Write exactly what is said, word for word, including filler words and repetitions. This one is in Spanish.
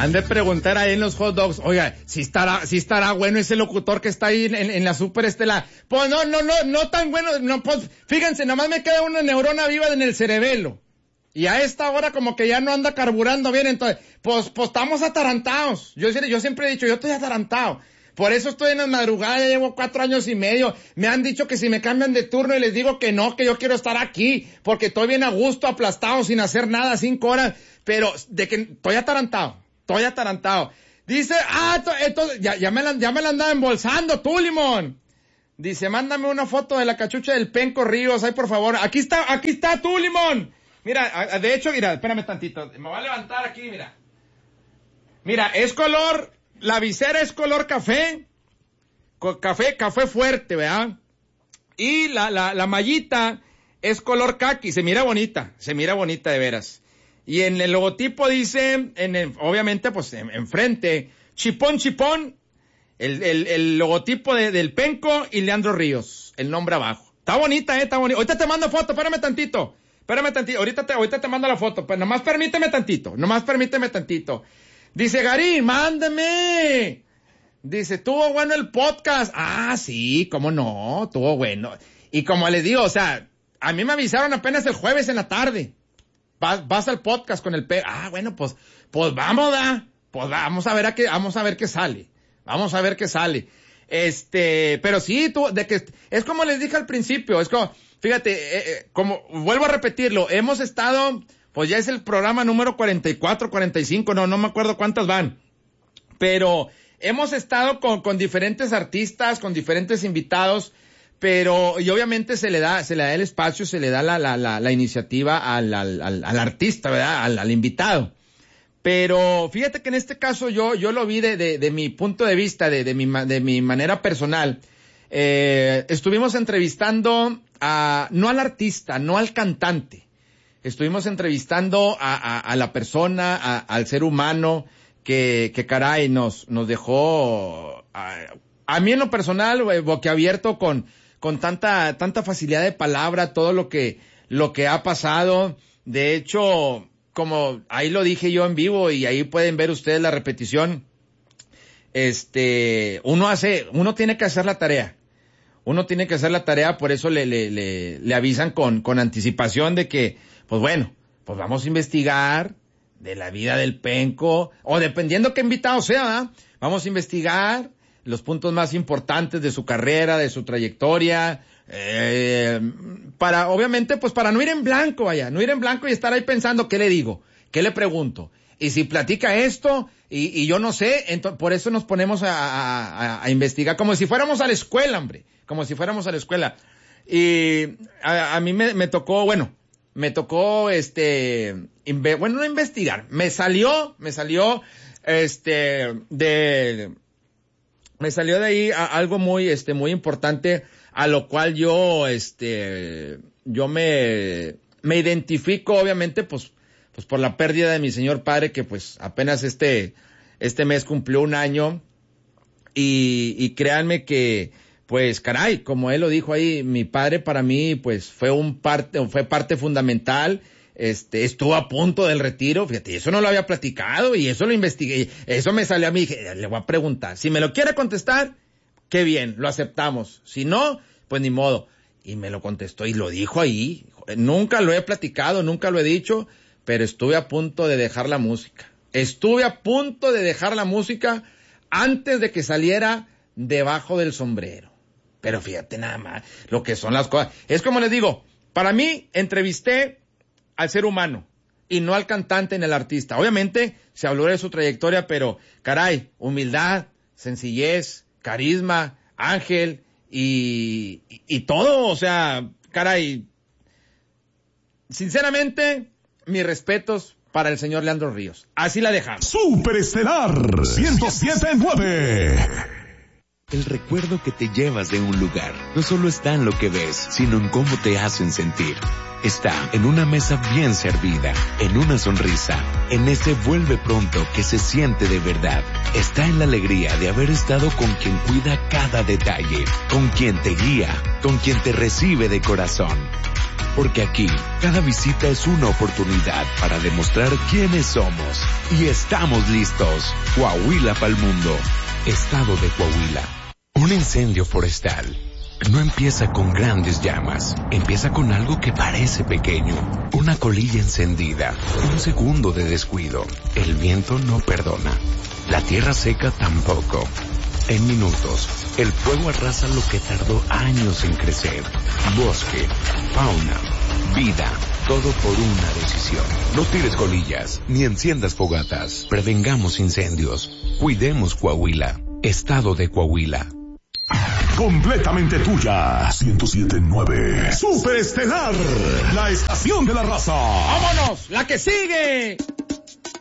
Han de preguntar ahí en los hot dogs, oiga, si estará, si estará bueno ese locutor que está ahí en, en, en la Super Estela. Pues no, no, no, no tan bueno, no, pues, fíjense, nomás me queda una neurona viva en el cerebelo. Y a esta hora como que ya no anda carburando bien, entonces, pues, pues estamos atarantados. Yo, yo siempre he dicho, yo estoy atarantado. Por eso estoy en las madrugadas, ya llevo cuatro años y medio. Me han dicho que si me cambian de turno y les digo que no, que yo quiero estar aquí, porque estoy bien a gusto, aplastado, sin hacer nada, cinco horas. Pero de que estoy atarantado. Estoy atarantado. Dice, ah, entonces, ya, ya me la, ya me la andaba embolsando, tú, Limón. Dice, mándame una foto de la cachucha del Penco Ríos, ahí por favor. Aquí está, aquí está tú, Limón. Mira, de hecho, mira, espérame tantito. Me voy a levantar aquí, mira. Mira, es color, la visera es color café. Café, café fuerte, ¿verdad? Y la, la, la mallita es color caqui, se mira bonita, se mira bonita de veras. Y en el logotipo dice, en el, obviamente, pues, enfrente, en chipón, chipón, el, el, el logotipo de, del Penco y Leandro Ríos, el nombre abajo. Está bonita, eh, está bonita. Ahorita te mando foto, espérame tantito, espérame tantito, ahorita te, ahorita te mando la foto, pero nomás permíteme tantito, nomás permíteme tantito. Dice, Gary, mándame. Dice, tuvo bueno el podcast. Ah, sí, cómo no, tuvo bueno. Y como les digo, o sea, a mí me avisaron apenas el jueves en la tarde. Vas, vas al podcast con el pe... Ah, bueno, pues, pues vamos, ¿da? Pues vamos a ver a qué, vamos a ver qué sale. Vamos a ver qué sale. Este, pero sí, tú, de que, es como les dije al principio, es como, fíjate, eh, eh, como, vuelvo a repetirlo, hemos estado, pues ya es el programa número cuarenta y cuatro, cuarenta y cinco, no, no me acuerdo cuántas van. Pero hemos estado con, con diferentes artistas, con diferentes invitados, pero, y obviamente se le da, se le da el espacio, se le da la, la, la, la iniciativa al, al, al, al artista, ¿verdad? Al, al invitado. Pero, fíjate que en este caso yo, yo lo vi de, de, de mi punto de vista, de, de mi, de mi manera personal. Eh, estuvimos entrevistando a, no al artista, no al cantante. Estuvimos entrevistando a, a, a la persona, a, al ser humano, que, que caray, nos, nos dejó, a, a mí en lo personal, boquiabierto con, con tanta, tanta facilidad de palabra, todo lo que, lo que ha pasado. De hecho, como ahí lo dije yo en vivo y ahí pueden ver ustedes la repetición, este, uno hace, uno tiene que hacer la tarea. Uno tiene que hacer la tarea, por eso le, le, le, le avisan con, con anticipación de que, pues bueno, pues vamos a investigar de la vida del Penco, o dependiendo qué invitado sea, ¿eh? Vamos a investigar los puntos más importantes de su carrera, de su trayectoria, eh, para, obviamente, pues para no ir en blanco, vaya, no ir en blanco y estar ahí pensando, ¿qué le digo? ¿Qué le pregunto? Y si platica esto, y, y yo no sé, entonces, por eso nos ponemos a, a, a investigar, como si fuéramos a la escuela, hombre, como si fuéramos a la escuela. Y a, a mí me, me tocó, bueno, me tocó, este, inve- bueno, no investigar, me salió, me salió, este, de, me salió de ahí a, algo muy, este, muy importante, a lo cual yo, este, yo me, me identifico, obviamente, pues, pues por la pérdida de mi señor padre, que pues apenas este, este mes cumplió un año, y, y créanme que, pues caray, como él lo dijo ahí, mi padre para mí, pues fue un parte, fue parte fundamental, este, estuvo a punto del retiro, fíjate, eso no lo había platicado, y eso lo investigué, eso me salió a mí, dije, le voy a preguntar, si me lo quiere contestar, qué bien, lo aceptamos, si no, pues ni modo, y me lo contestó, y lo dijo ahí, nunca lo he platicado, nunca lo he dicho, pero estuve a punto de dejar la música, estuve a punto de dejar la música, antes de que saliera debajo del sombrero. Pero fíjate nada más lo que son las cosas. Es como les digo, para mí entrevisté al ser humano y no al cantante ni al artista. Obviamente se habló de su trayectoria, pero caray, humildad, sencillez, carisma, ángel y, y, y todo, o sea, caray, sinceramente, mis respetos para el señor Leandro Ríos. Así la dejamos. Superestelar ciento siete punto nueve. El recuerdo que te llevas de un lugar no solo está en lo que ves, sino en cómo te hacen sentir. Está en una mesa bien servida, en una sonrisa, en ese vuelve pronto que se siente de verdad. Está en la alegría de haber estado con quien cuida cada detalle, con quien te guía, con quien te recibe de corazón. Porque aquí, cada visita es una oportunidad para demostrar quiénes somos. Y estamos listos. Coahuila pa'l mundo. Estado de Coahuila. Un incendio forestal no empieza con grandes llamas. Empieza con algo que parece pequeño. Una colilla encendida. Un segundo de descuido. El viento no perdona. La tierra seca tampoco. En minutos, el fuego arrasa lo que tardó años en crecer. Bosque, fauna, vida, todo por una decisión. No tires colillas, ni enciendas fogatas. Prevengamos incendios. Cuidemos Coahuila. Estado de Coahuila. Completamente tuya. ciento siete punto nueve. Superestelar. La estación de la raza. ¡Vámonos! ¡La que sigue!